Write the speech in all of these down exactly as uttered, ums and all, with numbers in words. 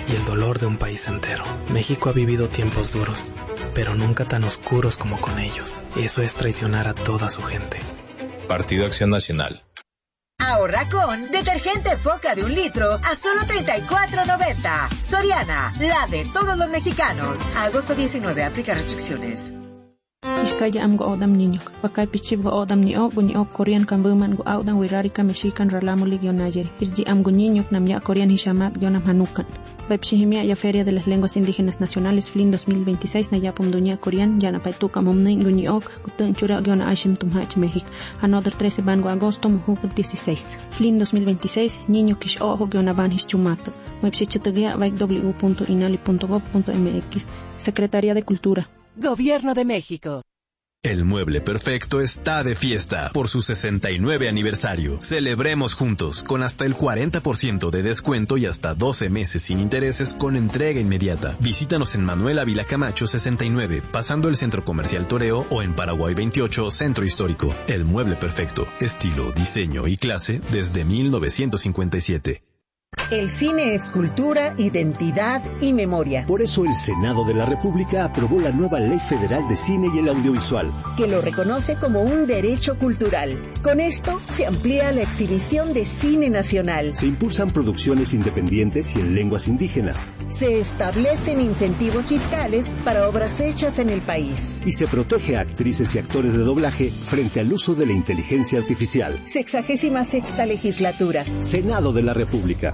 y el dolor de un país entero. México ha vivido tiempos duros, pero nunca tan oscuros como con ellos. Eso es traicionar a toda su gente. Partido Acción Nacional. Ahorra con detergente Foca de un litro a solo treinta y cuatro noventa. Soriana, la de todos los mexicanos. Agosto diecinueve, aplica restricciones. Iskaya am go odam niño, pakay pichib go odam ni o guni o Korean kambuman go odam wirari ka Mexican ralamulig yon ayer. Irji am go niño namya Korean hishamat yonam hanukan. Baipshihimia ya Feria de las Lenguas Indígenas Nacionales F L I N dos mil veintiséis na yapum dunya Korean yana paituka mumne guni ok gutun chura yona ashim tumhach México. Another trece ban go agosto muhuk dieciséis. F L I N dos mil veintiséis niño kish ojo yona ban hischumato. Baipshichatagia baik w punto inali punto gov punto mx. Secretaría de Cultura. Gobierno de México. El Mueble Perfecto está de fiesta por su sesenta y nueve aniversario. Celebremos juntos con hasta el cuarenta por ciento de descuento y hasta doce meses sin intereses con entrega inmediata. Visítanos en Manuel Ávila Camacho sesenta y nueve, pasando el Centro Comercial Toreo, o en Paraguay veintiocho, Centro Histórico. El Mueble Perfecto, estilo, diseño y clase desde mil novecientos cincuenta y siete. El cine es cultura, identidad y memoria. Por eso el Senado de la República aprobó la nueva Ley Federal de Cine y el Audiovisual, que lo reconoce como un derecho cultural. Con esto se amplía la exhibición de cine nacional. Se impulsan producciones independientes y en lenguas indígenas. Se establecen incentivos fiscales para obras hechas en el país. Y se protege a actrices y actores de doblaje frente al uso de la inteligencia artificial. Sexagésima sexta legislatura. Senado de la República.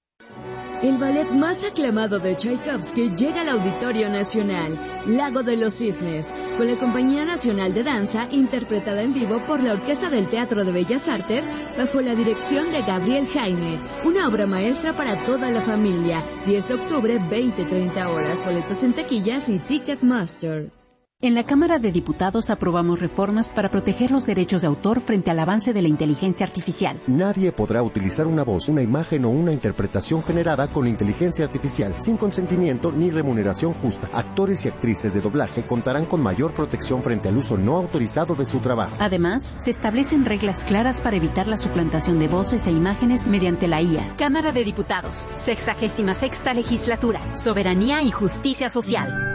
El ballet más aclamado de Tchaikovsky llega al Auditorio Nacional, Lago de los Cisnes, con la Compañía Nacional de Danza, interpretada en vivo por la Orquesta del Teatro de Bellas Artes, bajo la dirección de Gabriel Jaime. Una obra maestra para toda la familia. diez de octubre, veinte treinta horas. Boletos en taquillas y Ticketmaster. En la Cámara de Diputados aprobamos reformas para proteger los derechos de autor frente al avance de la inteligencia artificial. Nadie podrá utilizar una voz, una imagen o una interpretación generada con inteligencia artificial sin consentimiento ni remuneración justa. Actores y actrices de doblaje contarán con mayor protección frente al uso no autorizado de su trabajo. Además, se establecen reglas claras para evitar la suplantación de voces e imágenes mediante la I A. Cámara de Diputados, sexagésima sexta legislatura, soberanía y justicia social.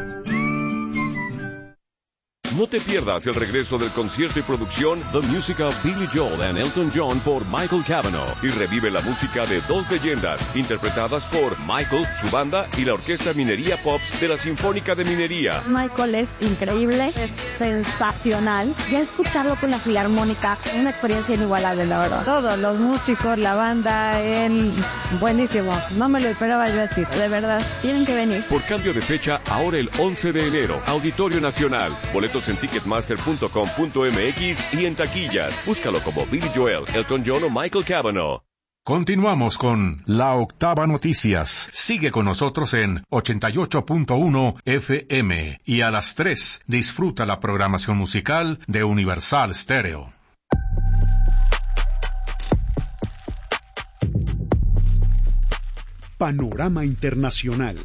No te pierdas el regreso del concierto y producción The Music of Billy Joel and Elton John por Michael Cavanaugh, y revive la música de dos leyendas interpretadas por Michael, su banda y la Orquesta Minería Pops de la Sinfónica de Minería. Michael es increíble, es sensacional. Ya escucharlo con la Filarmónica, una experiencia inigualable, la verdad. Todos los músicos, la banda, él, buenísimo. No me lo esperaba yo así, de verdad. Tienen que venir. Por cambio de fecha, ahora el once de enero, Auditorio Nacional. Boletos en ticketmaster punto com punto mx y en taquillas. Búscalo como Billy Joel, Elton John o Michael Cavanaugh. Continuamos con La Octava Noticias. Sigue con nosotros en ochenta y ocho punto uno F M y a las tres disfruta la programación musical de Universal Stereo. Panorama Internacional.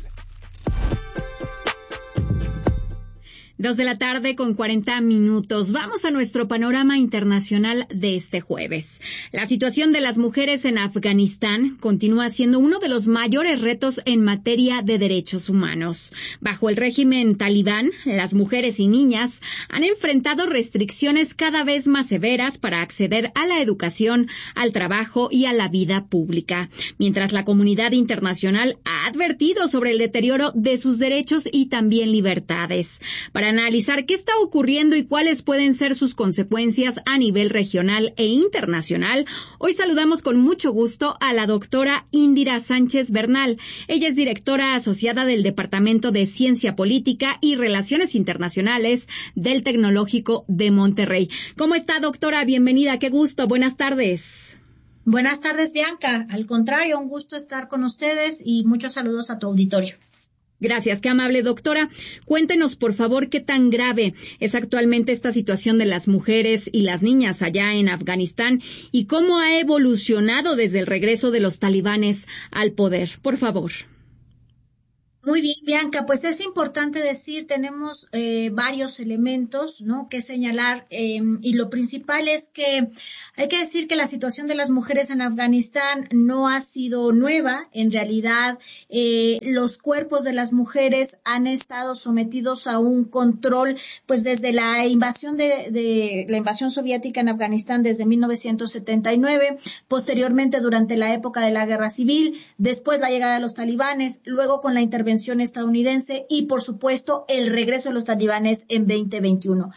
Dos de la tarde con cuarenta minutos. Vamos a nuestro panorama internacional de este jueves. La situación de las mujeres en Afganistán continúa siendo uno de los mayores retos en materia de derechos humanos. Bajo el régimen talibán, las mujeres y niñas han enfrentado restricciones cada vez más severas para acceder a la educación, al trabajo y a la vida pública, mientras la comunidad internacional ha advertido sobre el deterioro de sus derechos y también libertades. Para analizar qué está ocurriendo y cuáles pueden ser sus consecuencias a nivel regional e internacional, hoy saludamos con mucho gusto a la doctora Indira Sánchez Bernal. Ella es directora asociada del Departamento de Ciencia Política y Relaciones Internacionales del Tecnológico de Monterrey. ¿Cómo está, doctora? Bienvenida, qué gusto. Buenas tardes. Buenas tardes, Bianca. Al contrario, un gusto estar con ustedes y muchos saludos a tu auditorio. Gracias, qué amable, doctora. Cuéntenos, por favor, qué tan grave es actualmente esta situación de las mujeres y las niñas allá en Afganistán y cómo ha evolucionado desde el regreso de los talibanes al poder. Por favor. Muy bien, Bianca, pues es importante decir, tenemos eh, varios elementos, ¿no?, que señalar, eh, y lo principal es que hay que decir que la situación de las mujeres en Afganistán no ha sido nueva. En realidad, eh, los cuerpos de las mujeres han estado sometidos a un control, pues desde la invasión de, de la invasión soviética en Afganistán desde mil novecientos setenta y nueve, posteriormente durante la época de la guerra civil, después la llegada de los talibanes, luego con la intervención estadounidense y, por supuesto, el regreso de los talibanes en veinte veintiuno.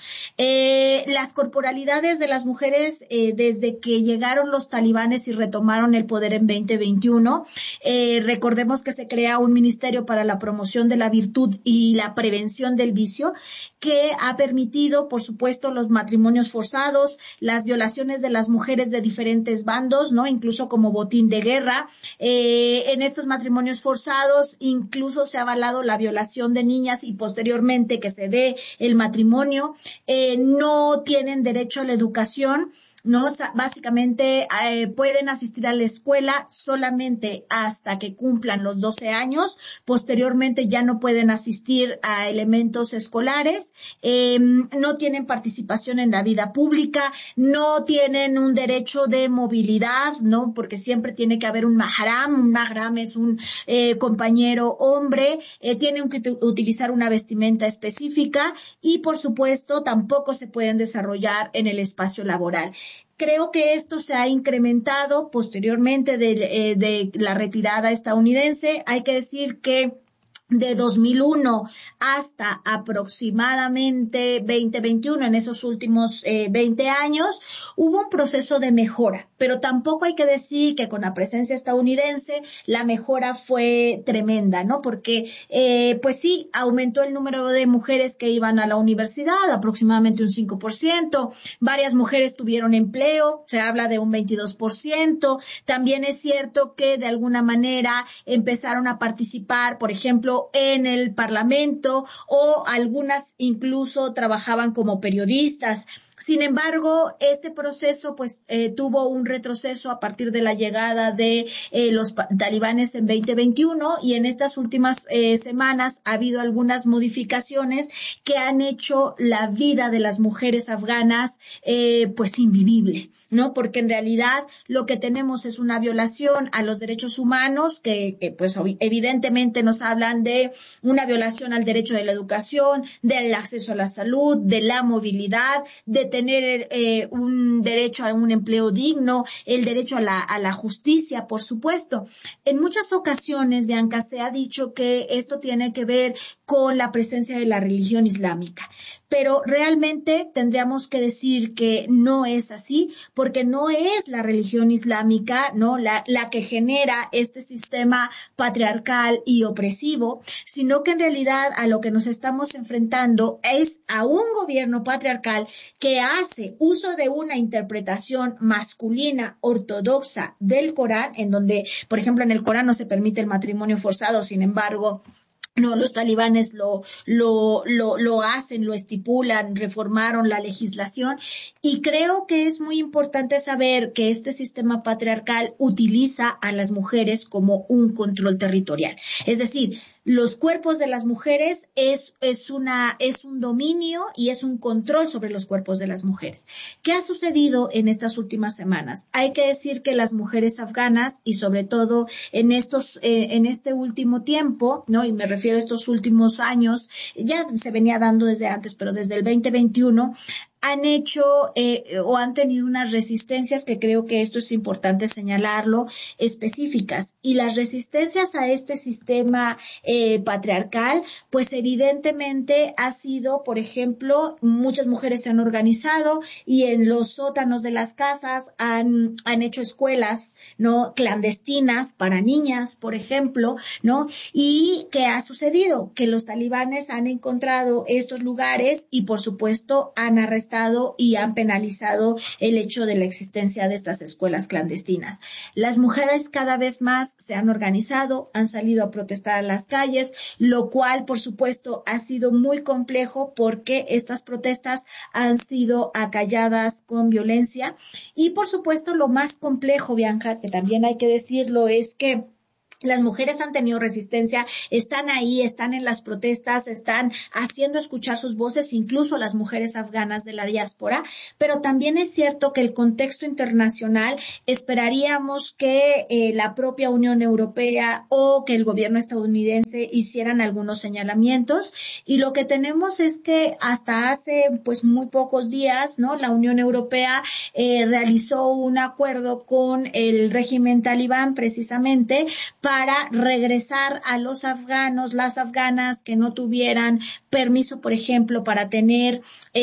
Eh, las corporalidades de las mujeres, eh, desde que llegaron los talibanes y retomaron el poder en veinte veintiuno, eh, recordemos que se crea un ministerio para la promoción de la virtud y la prevención del vicio, que ha permitido, por supuesto, los matrimonios forzados, las violaciones de las mujeres de diferentes bandos, ¿no?, incluso como botín de guerra. Eh, en estos matrimonios forzados, incluso se ha avalado la violación de niñas y posteriormente que se dé el matrimonio. Eh, no tienen derecho a la educación, ¿no? Básicamente eh, pueden asistir a la escuela solamente hasta que cumplan los doce años. Posteriormente ya no pueden asistir a elementos escolares. Eh, no tienen participación en la vida pública. No tienen un derecho de movilidad, ¿no? Porque siempre tiene que haber un mahram. Un mahram es un eh, compañero hombre. Eh, tienen que utilizar una vestimenta específica y, por supuesto, tampoco se pueden desarrollar en el espacio laboral. Creo que esto se ha incrementado posteriormente de, eh, de la retirada estadounidense. Hay que decir que de dos mil uno hasta aproximadamente veinte veintiuno, en esos últimos eh, veinte años, hubo un proceso de mejora, pero tampoco hay que decir que con la presencia estadounidense la mejora fue tremenda, ¿no? Porque, eh, pues sí, aumentó el número de mujeres que iban a la universidad, aproximadamente un cinco por ciento, varias mujeres tuvieron empleo, se habla de un veintidós por ciento, también es cierto que de alguna manera empezaron a participar, por ejemplo, en el Parlamento, o algunas incluso trabajaban como periodistas. Sin embargo, este proceso pues eh, tuvo un retroceso a partir de la llegada de eh, los talibanes en veinte veintiuno, y en estas últimas eh, semanas ha habido algunas modificaciones que han hecho la vida de las mujeres afganas eh, pues invivible, ¿no? Porque en realidad lo que tenemos es una violación a los derechos humanos que, que pues evidentemente nos hablan de una violación al derecho de la educación, del acceso a la salud, de la movilidad, de tener eh, un derecho a un empleo digno, el derecho a la, a la justicia, por supuesto. En muchas ocasiones, Bianca, se ha dicho que esto tiene que ver con la presencia de la religión islámica, pero realmente tendríamos que decir que no es así, porque no es la religión islámica, ¿no?, la, la que genera este sistema patriarcal y opresivo, sino que en realidad a lo que nos estamos enfrentando es a un gobierno patriarcal que hace uso de una interpretación masculina ortodoxa del Corán, en donde, por ejemplo, en el Corán no se permite el matrimonio forzado, sin embargo, no, los talibanes lo, lo, lo, lo hacen, lo estipulan, reformaron la legislación, y creo que es muy importante saber que este sistema patriarcal utiliza a las mujeres como un control territorial. Es decir, los cuerpos de las mujeres es, es una, es un dominio y es un control sobre los cuerpos de las mujeres. ¿Qué ha sucedido en estas últimas semanas? Hay que decir que las mujeres afganas, y sobre todo en estos, eh, en este último tiempo, ¿no? Y me refiero a estos últimos años, ya se venía dando desde antes, pero desde el veinte veintiuno, han hecho eh, o han tenido unas resistencias, que creo que esto es importante señalarlo, específicas. Y las resistencias a este sistema eh, patriarcal, pues evidentemente ha sido, por ejemplo, muchas mujeres se han organizado y en los sótanos de las casas han, han hecho escuelas, ¿no?, clandestinas para niñas, por ejemplo, ¿no? ¿Y qué ha sucedido? Que los talibanes han encontrado estos lugares y, por supuesto, han arrestado y han penalizado el hecho de la existencia de estas escuelas clandestinas. Las mujeres cada vez más se han organizado, han salido a protestar a las calles, lo cual, por supuesto, ha sido muy complejo porque estas protestas han sido acalladas con violencia. Y, por supuesto, lo más complejo, Bianca, que también hay que decirlo, es que Las mujeres han tenido resistencia, están ahí, están en las protestas, están haciendo escuchar sus voces, incluso las mujeres afganas de la diáspora, pero también es cierto que el contexto internacional, esperaríamos que eh, la propia Unión Europea o que el gobierno estadounidense hicieran algunos señalamientos, y lo que tenemos es que hasta hace pues muy pocos días, ¿no? La Unión Europea eh, realizó un acuerdo con el régimen talibán precisamente para para regresar a los afganos, las afganas que no tuvieran permiso, por ejemplo, para tener,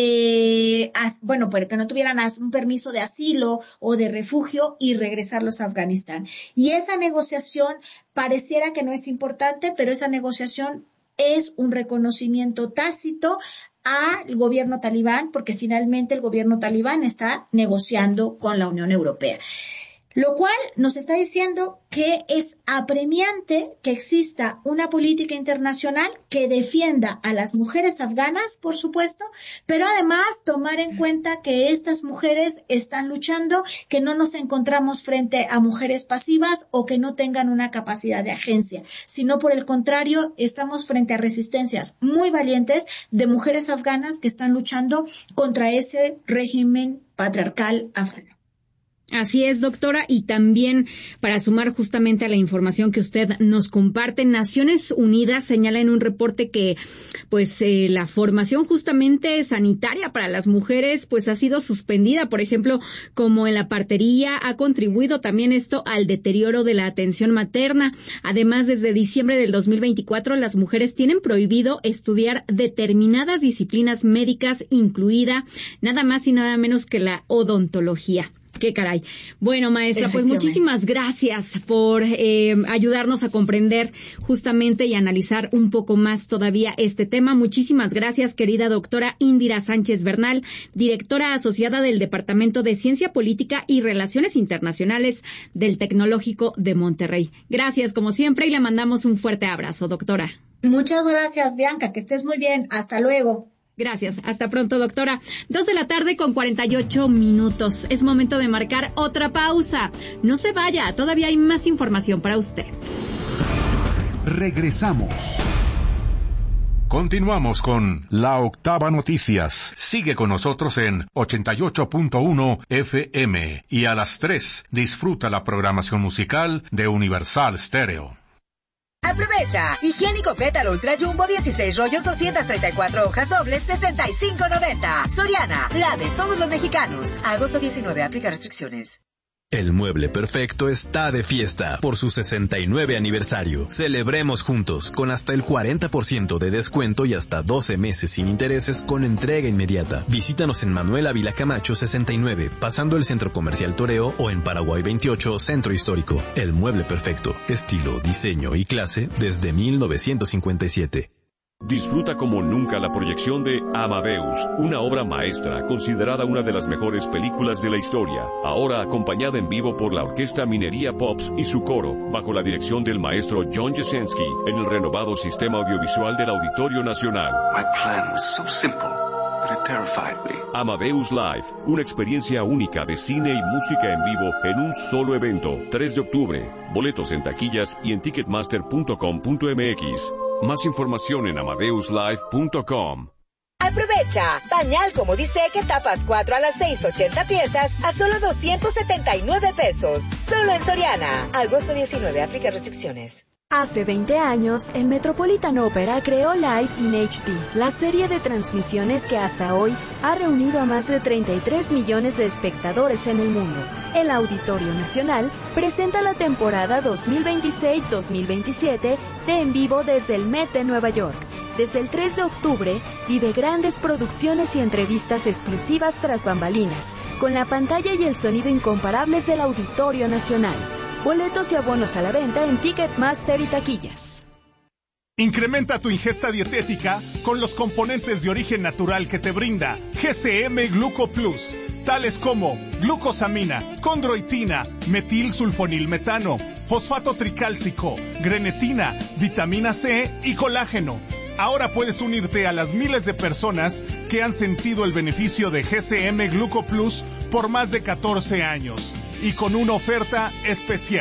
eh, as, bueno, para que no tuvieran as, un permiso de asilo o de refugio y regresarlos a Afganistán. Y esa negociación pareciera que no es importante, pero esa negociación es un reconocimiento tácito al gobierno talibán, porque finalmente el gobierno talibán está negociando con la Unión Europea. Lo cual nos está diciendo que es apremiante que exista una política internacional que defienda a las mujeres afganas, por supuesto, pero además tomar en cuenta que estas mujeres están luchando, que no nos encontramos frente a mujeres pasivas o que no tengan una capacidad de agencia, sino por el contrario, estamos frente a resistencias muy valientes de mujeres afganas que están luchando contra ese régimen patriarcal afgano. Así es, doctora, y también para sumar justamente a la información que usted nos comparte, Naciones Unidas señala en un reporte que pues eh, la formación justamente sanitaria para las mujeres pues ha sido suspendida, por ejemplo, como en la partería, ha contribuido también esto al deterioro de la atención materna. Además, desde diciembre del dos mil veinticuatro, las mujeres tienen prohibido estudiar determinadas disciplinas médicas, incluida nada más y nada menos que la odontología. Qué caray. Bueno, maestra, pues muchísimas gracias por eh, ayudarnos a comprender justamente y analizar un poco más todavía este tema. Muchísimas gracias, querida doctora Indira Sánchez Bernal, directora asociada del Departamento de Ciencia Política y Relaciones Internacionales del Tecnológico de Monterrey. Gracias, como siempre, y le mandamos un fuerte abrazo, doctora. Muchas gracias, Bianca, que estés muy bien. Hasta luego. Gracias. Hasta pronto, doctora. Dos de la tarde con cuarenta y ocho minutos. Es momento de marcar otra pausa. No se vaya, todavía hay más información para usted. Regresamos. Continuamos con La Octava Noticias. Sigue con nosotros en ochenta y ocho punto uno F M y a las tres disfruta la programación musical de Universal Stereo. Aprovecha. Higiénico Pétalo Ultra Jumbo dieciséis rollos doscientas treinta y cuatro hojas dobles sesenta y cinco noventa. Soriana, la de todos los mexicanos. Agosto diecinueve, aplica restricciones. El mueble perfecto está de fiesta por su sesenta y nueve aniversario. Celebremos juntos con hasta el cuarenta por ciento de descuento y hasta doce meses sin intereses con entrega inmediata. Visítanos en Manuel Ávila Camacho sesenta y nueve, pasando el Centro Comercial Toreo, o en Paraguay veintiocho, Centro Histórico. El mueble perfecto, estilo, diseño y clase desde mil novecientos cincuenta y siete. Disfruta como nunca la proyección de Amadeus, una obra maestra considerada una de las mejores películas de la historia, ahora acompañada en vivo por la Orquesta Minería Pops y su coro, bajo la dirección del maestro John Jasenski, en el renovado Sistema Audiovisual del Auditorio Nacional. My plan was so simple, but it terrified me. Amadeus Live, una experiencia única de cine y música en vivo en un solo evento, tres de octubre. Boletos en taquillas y en ticketmaster punto com punto m x. Más información en amadeus live punto com. Aprovecha. Pañal como dice que tapas cuatro a las seis, ochenta piezas a solo doscientos setenta y nueve pesos. Solo en Soriana. Agosto diecinueve, aplica restricciones. Hace veinte años, el Metropolitan Opera creó Live in H D, la serie de transmisiones que hasta hoy ha reunido a más de treinta y tres millones de espectadores en el mundo. El Auditorio Nacional presenta la temporada dos mil veintiséis dos mil veintisiete de En Vivo desde el Met de Nueva York. Desde el tres de octubre, vive grandes producciones y entrevistas exclusivas tras bambalinas, con la pantalla y el sonido incomparables del Auditorio Nacional. Boletos y abonos a la venta en Ticketmaster y taquillas. Incrementa tu ingesta dietética con los componentes de origen natural que te brinda G C M Gluco Plus, tales como glucosamina, condroitina, metilsulfonilmetano, fosfato tricálcico, grenetina, vitamina C y colágeno. Ahora puedes unirte a las miles de personas que han sentido el beneficio de G C M Gluco Plus por más de catorce años y con una oferta especial.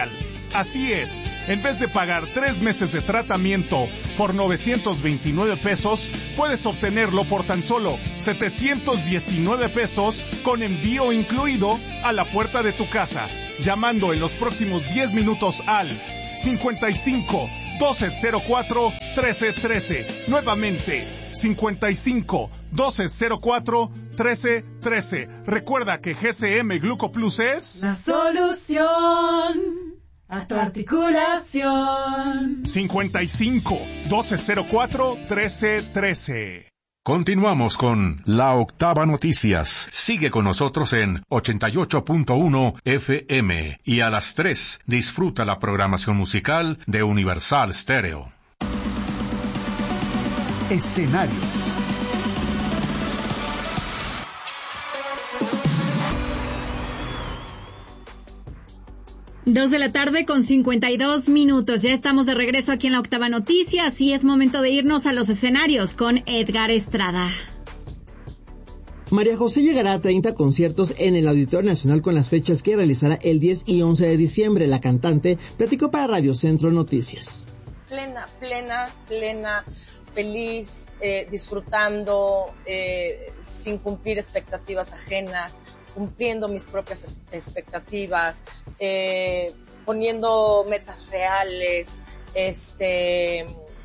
Así es, en vez de pagar tres meses de tratamiento por novecientos veintinueve pesos, puedes obtenerlo por tan solo setecientos diecinueve pesos con envío incluido a la puerta de tu casa, llamando en los próximos diez minutos al cincuenta y cinco, doce cero cuatro, trece trece. Nuevamente, cincuenta y cinco, doce cero cuatro, trece trece. Recuerda que G C M Glucoplus es la solución a tu articulación. cincuenta y cinco, doce cero cuatro, trece trece. Continuamos con La Octava Noticias. Sigue con nosotros en ochenta y ocho punto uno F M y a las tres disfruta la programación musical de Universal Stereo. Escenarios. Dos de la tarde con cincuenta y dos minutos. Ya estamos de regreso aquí en la Octava Noticias y es momento de irnos a los escenarios con Edgar Estrada. María José llegará a treinta conciertos en el Auditorio Nacional con las fechas que realizará el diez y once de diciembre. La cantante platicó para Radio Centro Noticias. Plena, plena, plena, feliz, eh, disfrutando, eh, sin cumplir expectativas ajenas, cumpliendo mis propias expectativas, eh, poniendo metas reales, este,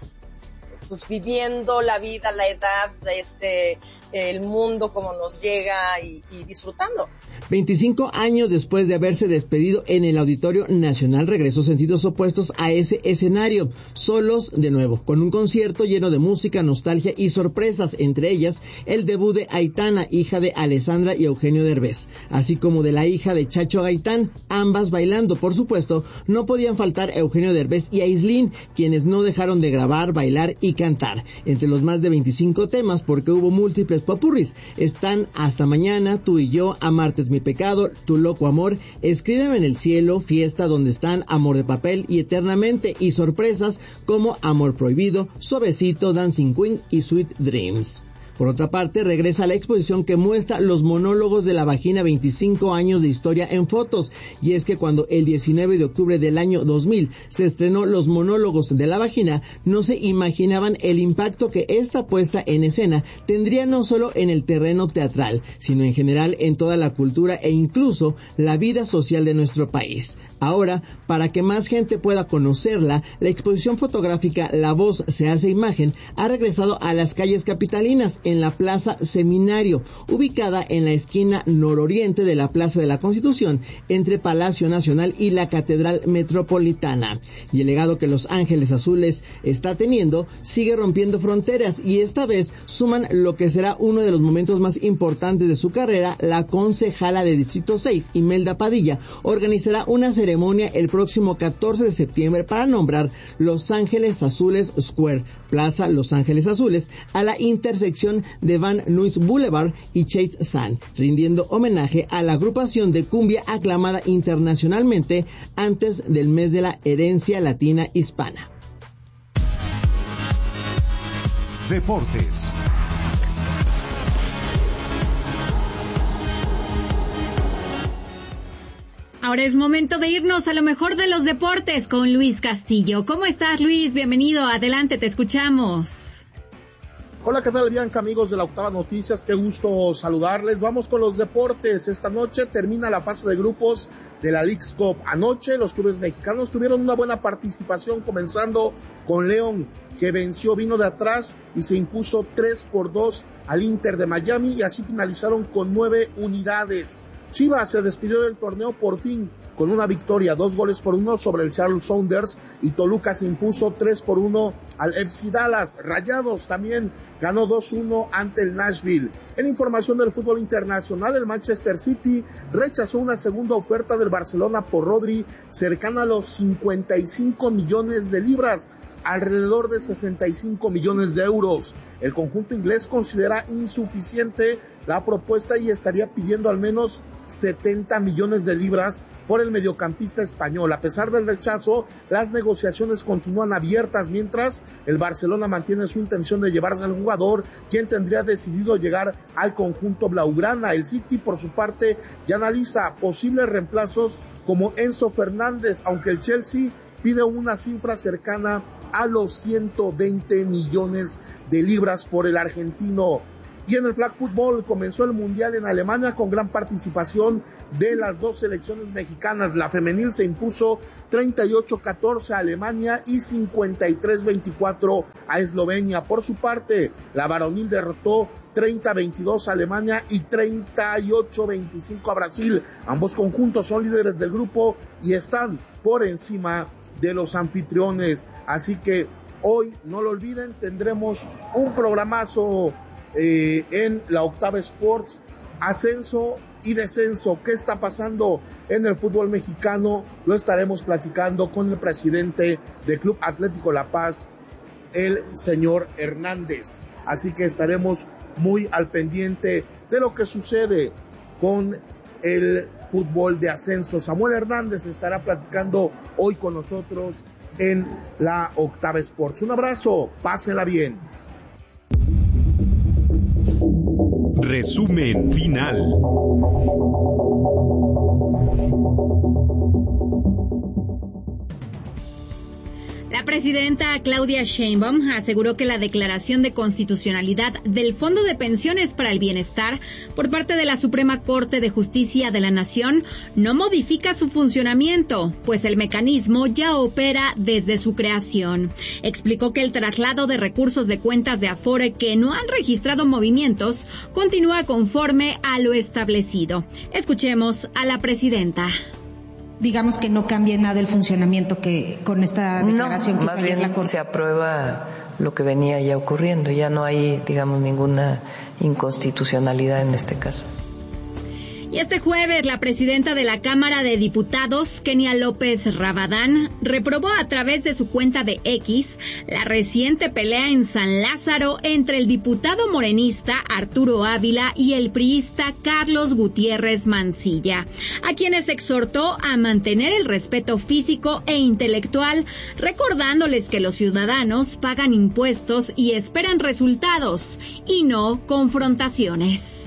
pues viviendo la vida, la edad, este, el mundo como nos llega y, y disfrutando. veinticinco años después de haberse despedido en el Auditorio Nacional, regresó sentidos opuestos a ese escenario, solos de nuevo, con un concierto lleno de música, nostalgia y sorpresas, entre ellas el debut de Aitana, hija de Alessandra y Eugenio Derbez, así como de la hija de Chacho Gaitán, ambas bailando. Por supuesto, no podían faltar Eugenio Derbez y Aislinn, quienes no dejaron de grabar, bailar y cantar. Entre los más de veinticinco temas, porque hubo múltiples popurris, están Hasta Mañana, Tú y Yo, Amarte es mi pecado, Tu loco amor, Escríbeme en el cielo, Fiesta donde están, Amor de papel y Eternamente, y sorpresas como Amor prohibido, Suavecito, Dancing Queen y Sweet Dreams. Por otra parte, regresa la exposición que muestra los monólogos de la vagina, veinticinco años de historia en fotos. Y es que cuando el diecinueve de octubre del año dos mil se estrenó Los monólogos de la vagina, no se imaginaban el impacto que esta puesta en escena tendría no solo en el terreno teatral, sino en general en toda la cultura e incluso la vida social de nuestro país. Ahora, para que más gente pueda conocerla, la exposición fotográfica La Voz se hace imagen ha regresado a las calles capitalinas, en la Plaza Seminario, ubicada en la esquina nororiente de la Plaza de la Constitución, entre Palacio Nacional y la Catedral Metropolitana. Y el legado que Los Ángeles Azules está teniendo sigue rompiendo fronteras, y esta vez suman lo que será uno de los momentos más importantes de su carrera. La concejala de Distrito seis, Imelda Padilla, organizará una ceremonia el próximo catorce de septiembre para nombrar Los Ángeles Azules Square, Plaza Los Ángeles Azules, a la intersección de Van Nuys Boulevard y Chase Sand, rindiendo homenaje a la agrupación de cumbia aclamada internacionalmente antes del mes de la herencia latina hispana. Deportes. Ahora es momento de irnos a lo mejor de los deportes con Luis Castillo. ¿Cómo estás, Luis? Bienvenido. Adelante, te escuchamos. Hola, ¿qué tal, Bianca, amigos de la Octava Noticias? Qué gusto saludarles. Vamos con los deportes. Esta noche termina la fase de grupos de la Leagues Cup. Anoche los clubes mexicanos tuvieron una buena participación, comenzando con León, que venció, vino de atrás y se impuso tres por dos al Inter de Miami, y así finalizaron con nueve unidades. Chivas se despidió del torneo por fin con una victoria, dos goles por uno sobre el Seattle Sounders, y Toluca se impuso tres por uno al F C Dallas. Rayados también ganó dos uno ante el Nashville. En información del fútbol internacional, el Manchester City rechazó una segunda oferta del Barcelona por Rodri, cercana a los cincuenta y cinco millones de libras, alrededor de sesenta y cinco millones de euros. El conjunto inglés considera insuficiente la propuesta y estaría pidiendo al menos setenta millones de libras por el mediocampista español. A pesar del rechazo, las negociaciones continúan abiertas, mientras el Barcelona mantiene su intención de llevarse al jugador, quien tendría decidido llegar al conjunto blaugrana. El City, por su parte, ya analiza posibles reemplazos como Enzo Fernández, aunque el Chelsea pide una cifra cercana a los ciento veinte millones de libras por el argentino. Y en el flag football comenzó el mundial en Alemania con gran participación de las dos selecciones mexicanas. La femenil se impuso treinta y ocho a catorce a Alemania y cincuenta y tres a veinticuatro a Eslovenia. Por su parte, la varonil derrotó treinta a veintidós a Alemania y treinta y ocho a veinticinco a Brasil. Ambos conjuntos son líderes del grupo y están por encima de los anfitriones. Así que hoy, no lo olviden, tendremos un programazo Eh, en la Octava Sports, ascenso y descenso. ¿Qué está pasando en el fútbol mexicano? Lo estaremos platicando con el presidente del Club Atlético La Paz, el señor Hernández. Así que estaremos muy al pendiente de lo que sucede con el fútbol de ascenso. Samuel Hernández estará platicando hoy con nosotros en la Octava Sports. Un abrazo, pásenla bien. Resumen final. La presidenta Claudia Sheinbaum aseguró que la declaración de constitucionalidad del Fondo de Pensiones para el Bienestar por parte de la Suprema Corte de Justicia de la Nación no modifica su funcionamiento, pues el mecanismo ya opera desde su creación. Explicó que el traslado de recursos de cuentas de Afore que no han registrado movimientos continúa conforme a lo establecido. Escuchemos a la presidenta. Digamos que no cambie nada el funcionamiento que con esta declaración no, que más bien la Corte se aprueba lo que venía ya ocurriendo, ya no hay, digamos, ninguna inconstitucionalidad en este caso. Y este jueves, la presidenta de la Cámara de Diputados, Kenia López Rabadán, reprobó a través de su cuenta de X la reciente pelea en San Lázaro entre el diputado morenista Arturo Ávila y el priista Carlos Gutiérrez Mancilla, a quienes exhortó a mantener el respeto físico e intelectual, recordándoles que los ciudadanos pagan impuestos y esperan resultados, y no confrontaciones.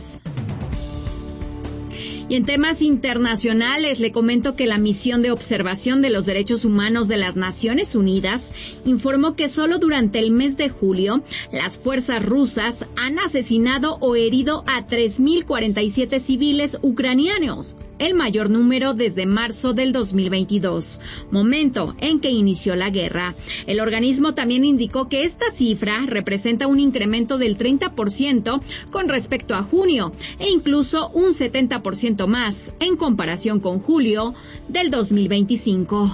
Y en temas internacionales, le comento que la misión de observación de los derechos humanos de las Naciones Unidas informó que solo durante el mes de julio, las fuerzas rusas han asesinado o herido a tres mil cuarenta y siete civiles ucranianos, el mayor número desde marzo del dos mil veintidós, momento en que inició la guerra. El organismo también indicó que esta cifra representa un incremento del treinta por ciento con respecto a junio e incluso un setenta por ciento más en comparación con julio del dos mil veinticinco.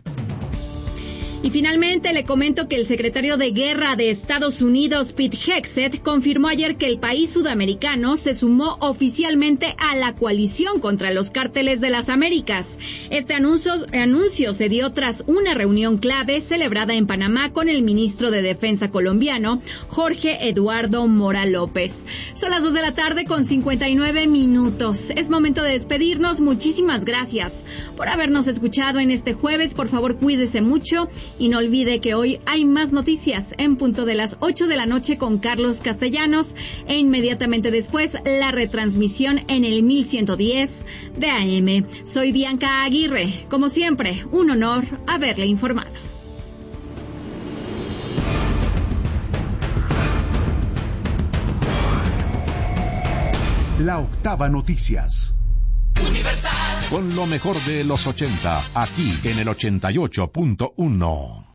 Y finalmente le comento que el secretario de Guerra de Estados Unidos, Pete Hegseth, confirmó ayer que el país sudamericano se sumó oficialmente a la coalición contra los cárteles de las Américas. Este anuncio, anuncio se dio tras una reunión clave celebrada en Panamá con el ministro de Defensa colombiano, Jorge Eduardo Mora López. Son las dos de la tarde con cincuenta y nueve minutos. Es momento de despedirnos. Muchísimas gracias por habernos escuchado en este jueves. Por favor, cuídese mucho. Y no olvide que hoy hay más noticias en punto de las ocho de la noche con Carlos Castellanos e inmediatamente después la retransmisión en el mil ciento diez de A M. Soy Bianca Aguirre. Como siempre, un honor haberle informado. La Octava Noticias. Universal. Con lo mejor de los ochenta, aquí en el ochenta y ocho punto uno.